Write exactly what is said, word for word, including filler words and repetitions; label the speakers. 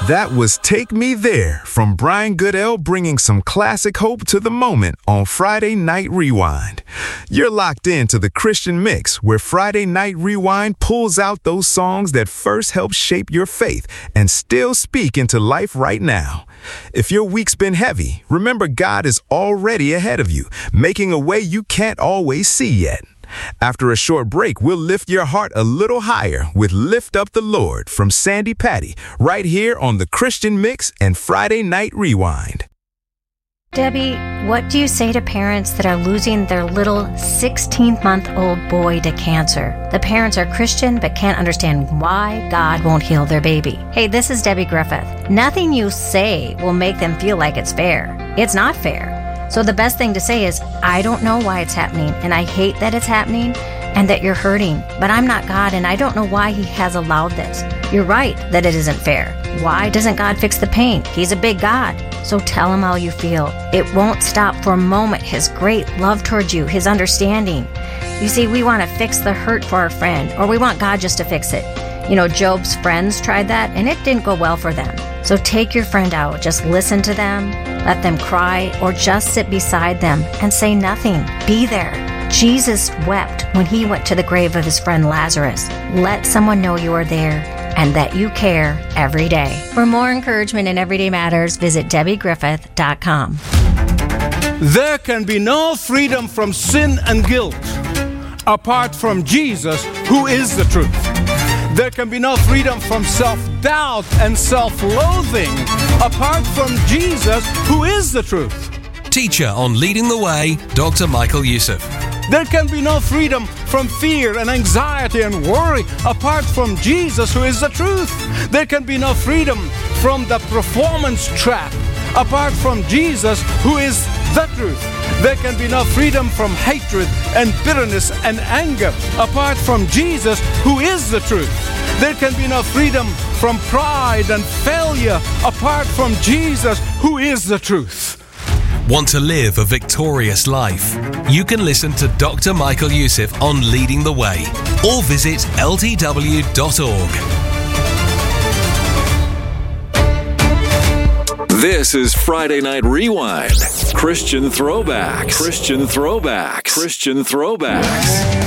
Speaker 1: That was Take Me There from Brian Goodell, bringing some classic hope to the moment on Friday Night Rewind. You're locked into the Christian Mix, where Friday Night Rewind pulls out those songs that first helped shape your faith and still speak into life right now. If your week's been heavy, remember God is already ahead of you, making a way you can't always see yet. After a short break, we'll lift your heart a little higher with Lift Up the Lord from Sandy Patty, right here on the Christian Mix and Friday Night Rewind.
Speaker 2: Debbie, what do you say to parents that are losing their little sixteen-month-old boy to cancer? The parents are Christian but can't understand why God won't heal their baby. Hey, this is Debbie Griffith. Nothing you say will make them feel like it's fair. It's not fair. So the best thing to say is, I don't know why it's happening, and I hate that it's happening and that you're hurting, but I'm not God, and I don't know why he has allowed this. You're right that it isn't fair. Why doesn't God fix the pain? He's a big God. So tell him how you feel. It won't stop for a moment his great love towards you, his understanding. You see, we want to fix the hurt for our friend, or we want God just to fix it. You know, Job's friends tried that, and it didn't go well for them. So take your friend out, just listen to them, let them cry, or just sit beside them and say nothing. Be there. Jesus wept when he went to the grave of his friend Lazarus. Let someone know you are there and that you care every day. For more encouragement in Everyday Matters, visit Debbie Griffith dot com.
Speaker 3: There can be no freedom from sin and guilt apart from Jesus, who is the truth. There can be no freedom from self-doubt and self-loathing apart from Jesus, who is the truth.
Speaker 4: Teacher on Leading the Way, Doctor Michael Youssef.
Speaker 3: There can be no freedom from fear and anxiety and worry apart from Jesus, who is the truth. There can be no freedom from the performance trap apart from Jesus, who is the truth. There can be no freedom from hatred and bitterness and anger apart from Jesus, who is the truth. There can be no freedom from pride and failure apart from Jesus, who is the truth.
Speaker 4: Want to live a victorious life? You can listen to Doctor Michael Youssef on Leading the Way or visit L T W dot org.
Speaker 5: This is Friday Night Rewind. Christian Throwbacks. Christian Throwbacks. Christian Throwbacks.